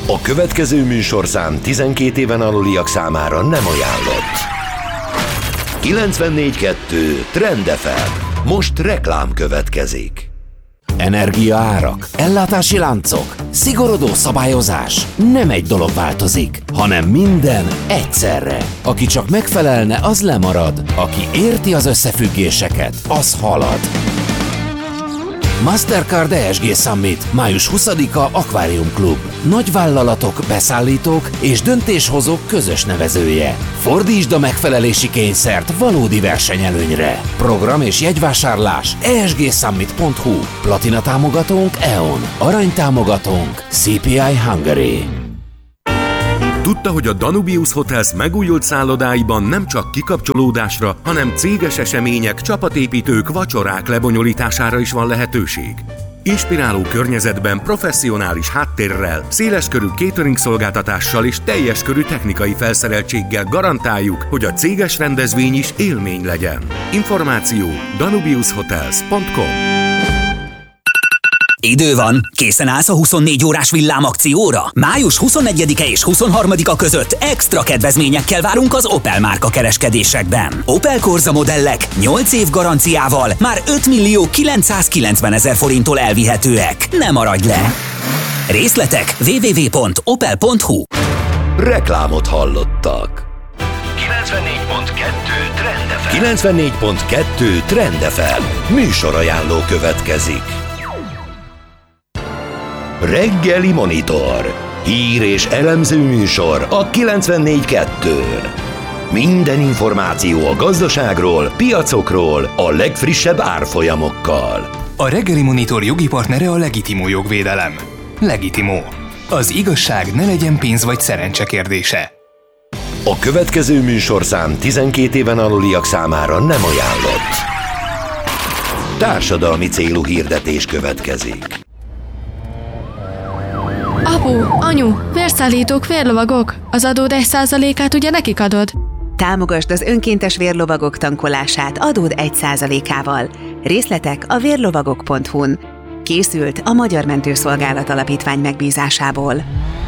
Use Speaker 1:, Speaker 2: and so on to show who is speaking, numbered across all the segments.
Speaker 1: A következő műsorszám 12 éven aluliak számára nem ajánlott. 94.2 Trend FM. Most reklám következik.
Speaker 2: Energiaárak, ellátási láncok, szigorodó szabályozás. Nem egy dolog változik, hanem minden egyszerre. Aki csak megfelelne, az lemarad. Aki érti az összefüggéseket, az halad. Mastercard ESG Summit, május 20-a Aquarium Club. Nagyvállalatok, beszállítók és döntéshozók közös nevezője. Fordítsd a megfelelési kényszert valódi versenyelőnyre. Program és jegyvásárlás esgsummit.hu. Platina támogatónk E.ON. Arany támogatónk CPI Hungary.
Speaker 3: Tudta, hogy a Danubius Hotels megújult szállodáiban nem csak kikapcsolódásra, hanem céges események, csapatépítők, vacsorák lebonyolítására is van lehetőség. Inspiráló környezetben, professzionális háttérrel, széleskörű catering szolgáltatással és teljes körű technikai felszereltséggel garantáljuk, hogy a céges rendezvény is élmény legyen. Információ danubiushotels.com.
Speaker 4: Idő van, készen állsz a 24 órás villámakcióra? Május 21-e és 23-a között extra kedvezményekkel várunk az Opel márka kereskedésekben. Opel Corsa modellek 8 év garanciával már 5.990.000 forinttól elvihetőek. Ne maradj le! Részletek www.opel.hu.
Speaker 1: Reklámot hallottak. 94.2 Trend FM. 94.2 Trend FM. Műsorajánló következik. Reggeli Monitor. Hír és elemző műsor a 94.2-n. Minden információ a gazdaságról, piacokról, a legfrissebb árfolyamokkal.
Speaker 5: A Reggeli Monitor jogi partnere a Legitimo Jogvédelem. Legitimo. Az igazság ne legyen pénz vagy szerencse kérdése.
Speaker 1: A következő műsorszám 12 éven aluliak számára nem ajánlott. Társadalmi célú hirdetés következik.
Speaker 6: Apu, anyu, vérszállítók, vérlovagok. Az adód 1%-át ugye nekik adod?
Speaker 7: Támogasd az önkéntes vérlovagok tankolását adód 1%-ával. Részletek a vérlovagok.hu-n. Készült a Magyar Mentőszolgálat Alapítvány megbízásából.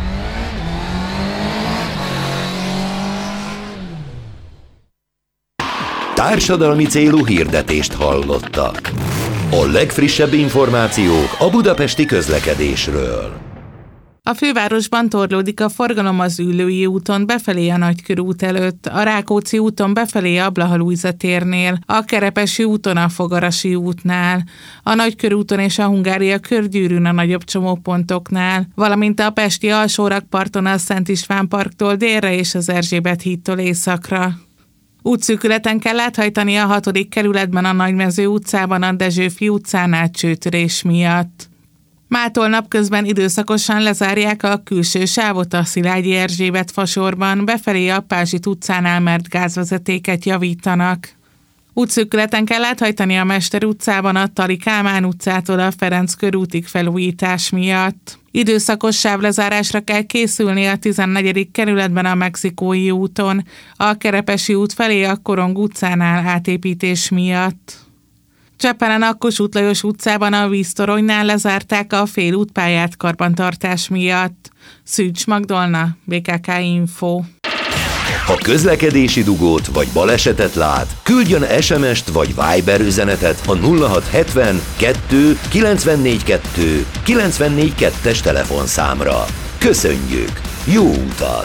Speaker 1: Társadalmi célú hirdetést hallottak. A legfrissebb információk a budapesti közlekedésről.
Speaker 8: A fővárosban torlódik a forgalom az Üllői úton befelé a Nagykörút előtt, a Rákóczi úton befelé a Blaha-Lujza térnél, a Kerepesi úton a Fogarasi útnál, a Nagykörúton és a Hungária körgyűrűn a nagyobb csomópontoknál, valamint a pesti alsórakparton a Szent István parktól délre és az Erzsébet hídtól északra. Útszűkületen kell áthajtani a 6. kerületben a Nagymező utcában a Dezsőfi utcánál csőtörés miatt. Mától napközben időszakosan lezárják a külső sávot a Szilágyi Erzsébet fasorban, befelé a Pázsit utcánál, mert gázvezetéket javítanak. Útszűkületen kell áthajtani a Mester utcában a Tali Kálmán utcától a Ferenc körútig felújítás miatt. Időszakos sávlezárásra kell készülni a 14. kerületben a Mexikói úton, a Kerepesi út felé a Korong utcánál átépítés miatt. Csepelen a Kossuth Lajos utcában a víztoronynál lezárták a félútpályát karbantartás miatt. Szűcs Magdolna, BKK Info.
Speaker 1: Ha közlekedési dugót vagy balesetet lát, küldjön SMS-t vagy Viber üzenetet a 0670 2 94 2 94 2-es telefonszámra. Köszönjük! Jó utat!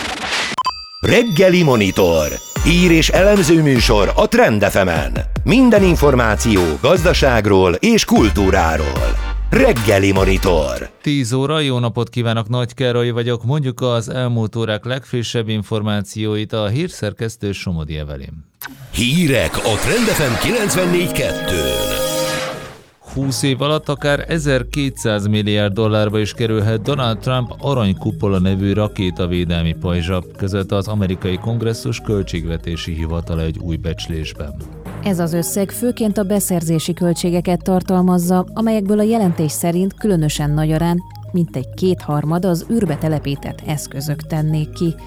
Speaker 1: Reggeli Monitor. Hír és elemző műsor a Trend FM-en. Minden információ gazdaságról és kultúráról. Reggeli Monitor.
Speaker 9: 10 óra, jó napot kívánok, Nagy Károly vagyok. Mondjuk az elmúlt órák legfrissebb információit a hírszerkesztő Somodi Evelyn.
Speaker 1: Hírek a Trend FM 94.2-n.
Speaker 9: 20 év alatt akár 1200 milliárd dollárba is kerülhet Donald Trump aranykupola nevű rakétavédelmi pajzsa, között az amerikai kongresszus költségvetési hivatala egy új becslésben.
Speaker 10: Ez az összeg főként a beszerzési költségeket tartalmazza, amelyekből a jelentés szerint különösen nagy arány, mintegy 2/3 az űrbe telepített eszközök tennék ki.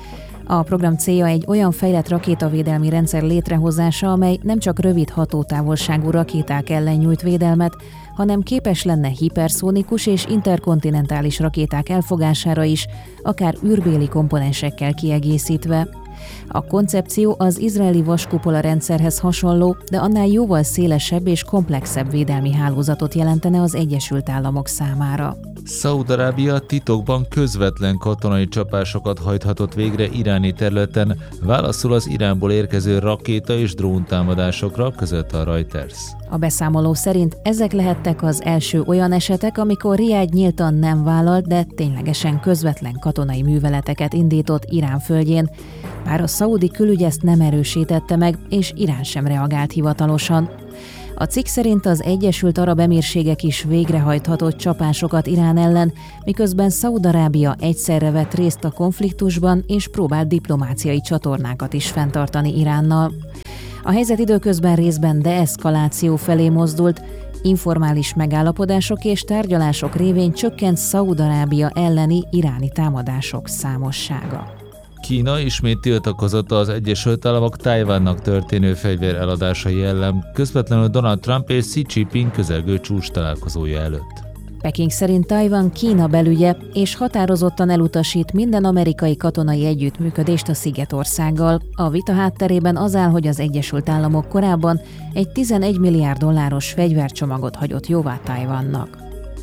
Speaker 10: A program célja egy olyan fejlett rakétavédelmi rendszer létrehozása, amely nem csak rövid hatótávolságú rakéták ellen nyújt védelmet, hanem képes lenne hiperszónikus és interkontinentális rakéták elfogására is, akár űrbéli komponensekkel kiegészítve. A koncepció az izraeli vaskupola rendszerhez hasonló, de annál jóval szélesebb és komplexebb védelmi hálózatot jelentene az Egyesült Államok számára.
Speaker 9: Szaúd-Arábia titokban közvetlen katonai csapásokat hajthatott végre iráni területen, válaszul az Iránból érkező rakéta és dróntámadásokra, között a Reuters.
Speaker 10: A beszámoló szerint ezek lehettek az első olyan esetek, amikor Riád nyíltan nem vállalt, de ténylegesen közvetlen katonai műveleteket indított Irán földjén, bár a szaudi külügy ezt nem erősítette meg, és Irán sem reagált hivatalosan. A cikk szerint az Egyesült Arab Emírségek is végrehajthatott csapásokat Irán ellen, miközben Szaúd-Arábia egyszerre vett részt a konfliktusban és próbált diplomáciai csatornákat is fenntartani Iránnal. A helyzet időközben részben deeszkaláció felé mozdult, informális megállapodások és tárgyalások révén csökkent Szaúd-Arábia elleni iráni támadások számossága.
Speaker 9: Kína ismét tiltakozott az Egyesült Államok Tajvannak történő fegyvereladásai ellen, közvetlenül Donald Trump és Xi Jinping közelgő csúcs találkozója előtt.
Speaker 10: Peking szerint Tajvan Kína belügye, és határozottan elutasít minden amerikai katonai együttműködést a szigetországgal. A vita hátterében az áll, hogy az Egyesült Államok korábban egy 11 milliárd dolláros fegyvercsomagot hagyott jóvá Tajvannak.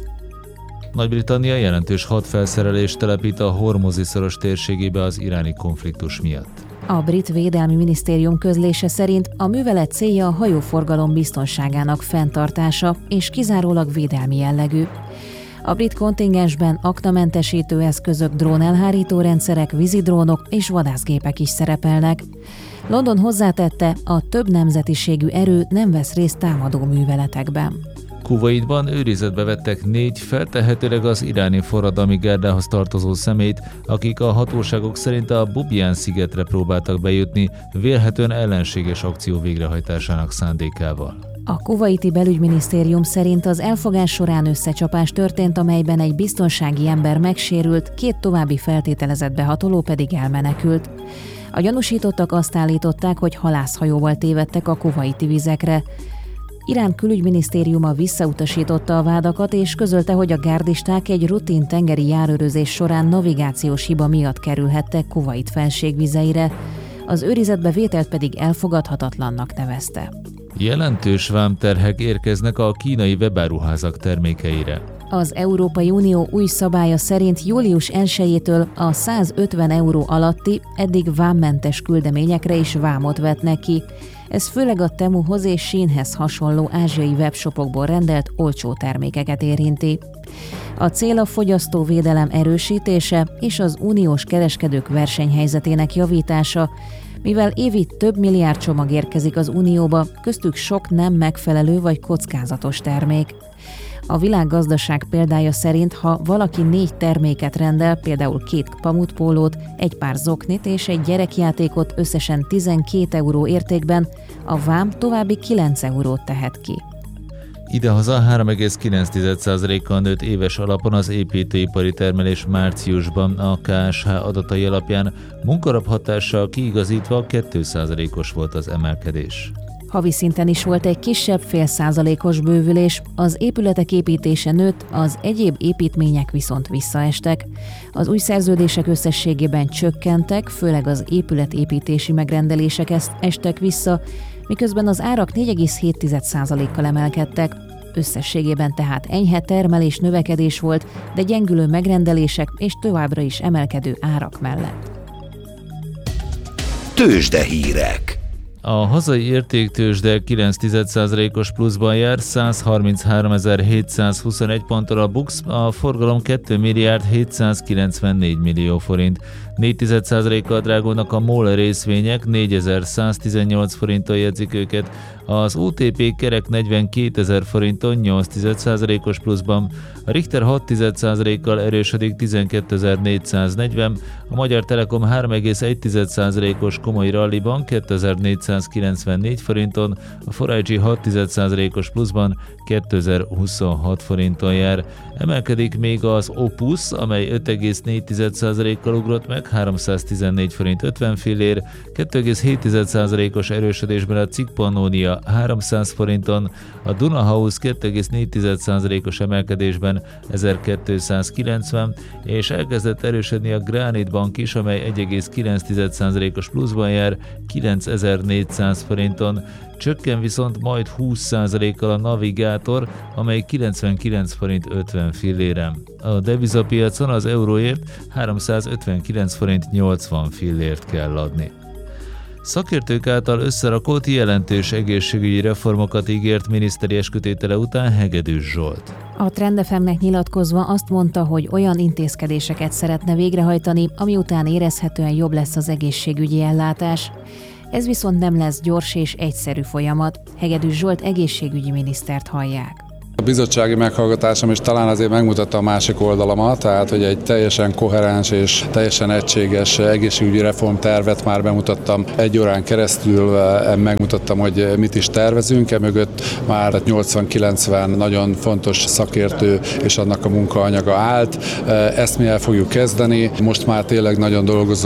Speaker 9: Nagy-Britannia jelentős hadfelszerelést telepít a Hormuzi-szoros térségébe az iráni konfliktus miatt.
Speaker 10: A brit védelmi minisztérium közlése szerint a művelet célja a hajóforgalom biztonságának fenntartása és kizárólag védelmi jellegű. A brit kontingensben aknamentesítő eszközök, drónelhárító rendszerek, vízidrónok és vadászgépek is szerepelnek. London hozzátette, a több nemzetiségű erő nem vesz részt támadó műveletekben.
Speaker 9: Kuwaitban őrizetbe vettek 4 feltehetőleg az iráni forradalmi gárdához tartozó személyt, akik a hatóságok szerint a Bubian-szigetre próbáltak bejutni, vélhetően ellenséges akció végrehajtásának szándékával.
Speaker 10: A kuwaiti belügyminisztérium szerint az elfogás során összecsapás történt, amelyben egy biztonsági ember megsérült, 2 további feltételezett behatoló pedig elmenekült. A gyanúsítottak azt állították, hogy halászhajóval tévedtek a kuwaiti vizekre. Irán külügyminisztériuma visszautasította a vádakat, és közölte, hogy a gárdisták egy rutin tengeri járőrözés során navigációs hiba miatt kerülhettek Kuvait felségvizeire, az őrizetbe vételt pedig elfogadhatatlannak nevezte.
Speaker 9: Jelentős vámterhek érkeznek a kínai webáruházak termékeire.
Speaker 10: Az Európai Unió új szabálya szerint július 1-től a 150 euró alatti, eddig vámmentes küldeményekre is vámot vetnek ki. Ez főleg a Temuhoz és Sheinhez hasonló ázsiai webshopokból rendelt olcsó termékeket érinti. A cél a fogyasztóvédelem erősítése és az uniós kereskedők versenyhelyzetének javítása, mivel évi több milliárd csomag érkezik az Unióba, köztük sok nem megfelelő vagy kockázatos termék. A világgazdaság példája szerint, ha valaki 4 terméket rendel, például 2 pamutpólót, egy pár zoknit és egy gyerekjátékot összesen 12 euró értékben, a vám további 9 eurót tehet ki.
Speaker 9: Idehaza 3,9%-kal nőtt éves alapon az építőipari termelés márciusban, a KSH adatai alapján, munkarab hatással kiigazítva 2%-os volt az emelkedés.
Speaker 10: Havi szinten is volt egy kisebb fél százalékos bővülés, az épületek építése nőtt, az egyéb építmények viszont visszaestek. Az új szerződések összességében csökkentek, főleg az épületépítési megrendelések estek vissza, miközben az árak 4,7%-kal emelkedtek. Összességében tehát enyhe termelés növekedés volt, de gyengülő megrendelések és továbbra is emelkedő árak mellett.
Speaker 1: Tőzsdehírek.
Speaker 9: A hazai értéktőzsde 9,1%-os pluszban jár, 133.721 ponttal, a BUX, a forgalom 2 milliárd 794 millió forint. 4,1%-kal drágulnak a MOL részvények, 4118 forinttal jegyzik őket, Az OTP kerek 42 000 forinton 8,1%-os pluszban, a Richter 6,1%-kal erősödik 12.440, a Magyar Telekom 3,1%-os komoly ralliban 2494 forinton, a 4iG 6,1%-os pluszban 2026 forinton jár. Emelkedik még az Opus, amely 5,4%-kal ugrott meg 314 forint 50 fillér, 2,7%-os erősödésben a Cikk Pannonia 300 forinton, a Dunahouse 2,4%-os emelkedésben 1290, és elkezdett erősödni a Granite Bank is, amely 1,9%-os pluszban jár 9400 forinton. Csökken viszont majd 20%-kal a Navigátor, amely 99 forint 50 fillére. A devizapiacon az euróért 359 forint 80 fillért kell adni. Szakértők által összerakott jelentős egészségügyi reformokat ígért miniszteri eskütétele után Hegedűs Zsolt.
Speaker 10: A Trend FM-nek nyilatkozva azt mondta, hogy olyan intézkedéseket szeretne végrehajtani, ami után érezhetően jobb lesz az egészségügyi ellátás. Ez viszont nem lesz gyors és egyszerű folyamat. Hegedűs Zsolt egészségügyi minisztert hallják.
Speaker 11: A bizottsági meghallgatásom is talán azért megmutatta a másik oldalamat, tehát hogy egy teljesen koherens és teljesen egységes egészségügyi reformtervet már bemutattam 1 órán keresztül, megmutattam, hogy mit is tervezünk, emögött már 80-90 nagyon fontos szakértő és annak a munkaanyaga állt. Ezt mi el fogjuk kezdeni, most már tényleg nagyon dolgozunk